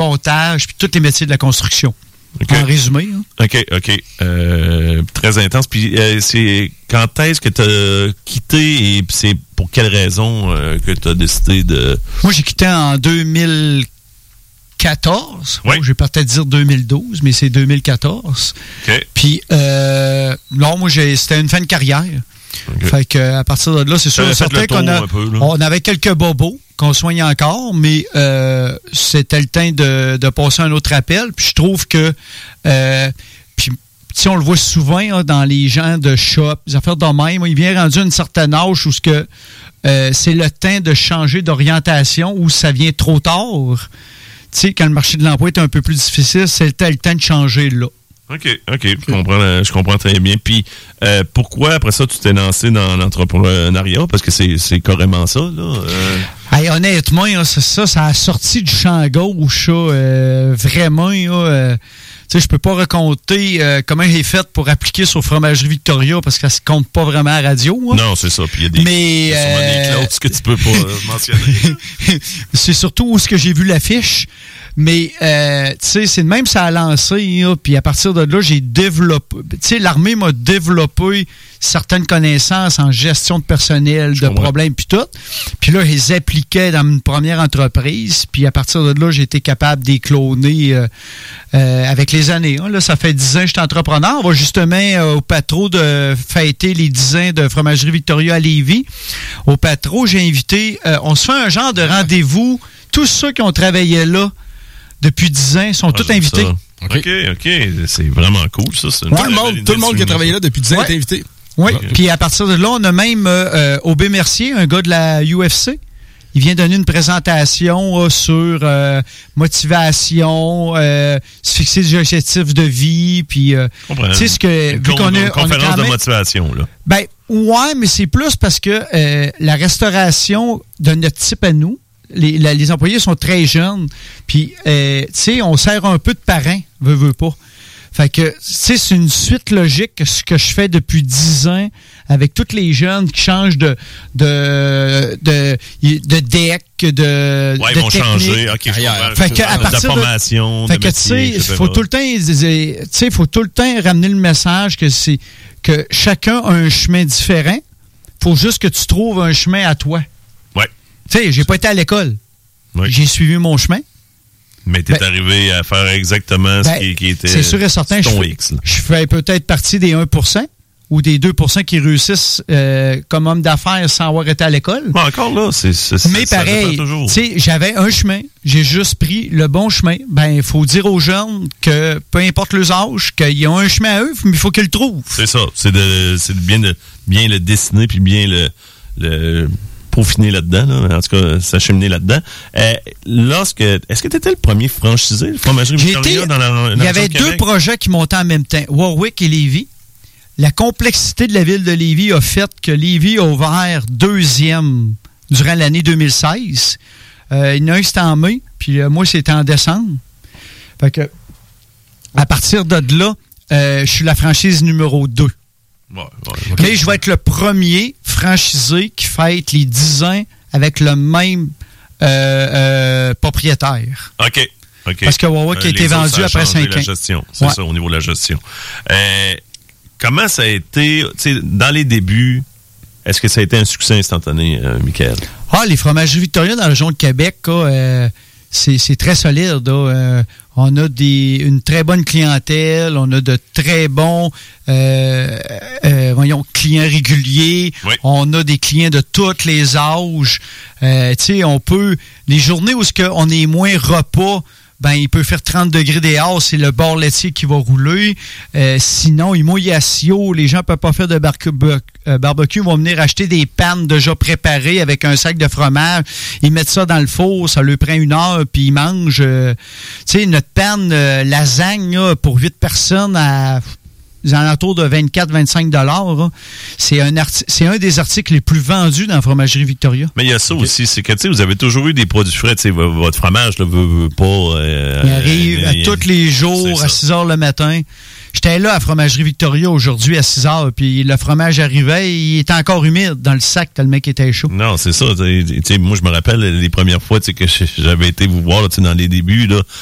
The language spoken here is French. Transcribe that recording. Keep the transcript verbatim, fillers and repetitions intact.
pontage, puis tous les métiers de la construction. Okay. En résumé. Hein. OK, OK. Euh, très intense. Puis euh, c'est quand est-ce que tu as quitté et c'est pour quelle raison euh, que tu as décidé de... Moi, j'ai quitté en deux mille quatorze. Oui. Oh, je vais peut-être dire deux mille douze, mais c'est deux mille quatorze. OK. Puis, euh, non, moi, j'ai, c'était une fin de carrière. Okay. Fait que à partir de là, c'est sûr, certain qu'on a, peu, on avait quelques bobos qu'on soigne encore, mais euh, c'était le temps de, de passer un autre appel. Puis je trouve que, euh, puis si on le voit souvent hein, dans les gens de shop, les affaires de même, il vient rendu à une certaine âge où ce que euh, c'est le temps de changer d'orientation ou ça vient trop tard. Tu sais, quand le marché de l'emploi est un peu plus difficile, c'est le temps, le temps de changer là. OK, OK, je comprends, je comprends très bien. Puis, euh, pourquoi, après ça, tu t'es lancé dans l'entrepreneuriat? Parce que c'est, c'est carrément ça, là. Euh... Hey, honnêtement, hein, c'est ça, ça a sorti du champ gauche, euh, vraiment, euh, tu sais, je peux pas raconter euh, comment j'ai fait pour appliquer sur Fromagerie Victoria parce que ça se compte pas vraiment à la radio. Hein. Non, c'est ça. Puis il y a des, Mais, y a sûrement euh... des clauses que tu peux pas euh, mentionner. C'est surtout où est-ce que j'ai vu l'affiche. Mais, euh, tu sais, c'est de même ça a lancé, hein, puis à partir de là, j'ai développé, tu sais, l'armée m'a développé certaines connaissances en gestion de personnel, je de comprends. Problèmes, puis tout. Puis là, je les appliquais dans une première entreprise, puis à partir de là, j'ai été capable de les cloner euh, euh, avec les années. Hein. Là, ça fait dix ans que je suis entrepreneur. On va justement euh, au Patro de fêter les dix ans de Fromagerie Victoria à Lévis. Au Patro, j'ai invité, euh, on se fait un genre de rendez-vous, tous ceux qui ont travaillé là, depuis dix ans, sont ah, tous invités. OK, OK. C'est vraiment cool, ça. C'est ouais, tout le monde, tout le monde qui a travaillé là depuis dix ans ouais. est invité. Oui, okay. Puis à partir de là, on a même euh, Aubé Mercier, un gars de la U F C. Il vient donner une présentation euh, sur euh, motivation, euh, se fixer des objectifs de vie, puis euh, tu sais ce que vu qu'on a une conférence on a quand même, de motivation là. Ben ouais, mais c'est plus parce que euh, la restauration de notre type à nous. Les, la, les employés sont très jeunes, puis, euh, tu sais, on sert un peu de parrain, veut, veut pas. Fait que, tu sais, c'est une suite logique que ce que je fais depuis dix ans avec tous les jeunes qui changent de de de, de deck, de ouais, de ils vont technique. changer. OK, je comprends. Fait que, à partir de formation, de, de fait que, tu sais, il faut tout le temps, tu sais, faut tout le temps ramener le message que c'est que chacun a un chemin différent. Faut juste que tu trouves un chemin à toi. Tu sais, j'ai pas été à l'école. Oui. J'ai suivi mon chemin. Mais t'es ben, arrivé à faire exactement ben, ce qui, qui était c'est sûr et certain, ton je, X. Là. Je fais peut-être partie des un pour cent ou des deux pour cent qui réussissent euh, comme homme d'affaires sans avoir été à l'école. Bon, encore là, c'est, c'est Mais ça, pareil, tu sais, j'avais un chemin, j'ai juste pris le bon chemin. Ben, il faut dire aux jeunes que peu importe leurs âges, qu'ils ont un chemin à eux, mais il faut qu'ils le trouvent. C'est ça, c'est de, c'est de bien, de bien le dessiner puis bien le... le peaufiner là-dedans, là, en tout cas, s'acheminer là-dedans. Euh, lorsque, est-ce que tu étais le premier franchisé, Fromagerie Victoria, dans la, dans il y avait deux projets qui montaient en même temps, Warwick et Lévis. La complexité de la ville de Lévis a fait que Lévis a ouvert deuxième durant l'année deux mille seize. Euh, il y en a un, c'était en mai, puis euh, moi, c'était en décembre. Fait que, à partir de là, euh, je suis la franchise numéro deux. Ouais, ouais, okay. Mais je vais être le premier franchisé qui fête les dix ans avec le même euh, euh, propriétaire. OK. Okay. Parce que Warwick euh, a été vendu après cinq ans. La gestion, c'est ouais. ça, au niveau de la gestion. Euh, comment ça a été, tu sais, dans les débuts, est-ce que ça a été un succès instantané, euh, Michael? Ah, les fromageries Victoria dans la région de Québec, là, euh, c'est, c'est très solide. Là. Euh, on a des, une très bonne clientèle, on a de très bons euh, euh, voyons, clients réguliers, oui. On a des clients de tous les âges. Euh, tu sais, on peut... Les journées où on est moins repas, ben il peut faire trente degrés dehors, c'est le bord laitier qui va rouler. Euh, sinon, il mouille à Sio, les gens ne peuvent pas faire de barbe- euh, barbecue, ils vont venir acheter des pannes déjà préparées avec un sac de fromage, ils mettent ça dans le four, ça leur prend une heure, puis ils mangent. Euh, tu sais, notre panne euh, lasagne là, pour huit personnes à... aux alentours de vingt-quatre à vingt-cinq dollars. C'est un, arti- c'est un des articles les plus vendus dans la Fromagerie Victoria. Mais il y a ça okay. aussi, c'est que tu sais, vous avez toujours eu des produits frais. Tu sais, votre fromage ne veut, veut pas... Euh, il arrive euh, à il, tous les jours à six heures le matin. J'étais là à Fromagerie Victoria aujourd'hui à six heures, puis le fromage arrivait, il était encore humide dans le sac tellement qu'il était chaud. Non, c'est ça. Tu sais, moi, je me rappelle les premières fois que j'avais été vous voir là, dans les débuts, là,